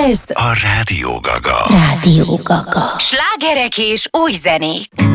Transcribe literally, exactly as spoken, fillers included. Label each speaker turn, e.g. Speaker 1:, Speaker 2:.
Speaker 1: Ez
Speaker 2: a Rádió Gaga.
Speaker 1: Rádió Gaga.
Speaker 3: Slágerek és új zenék.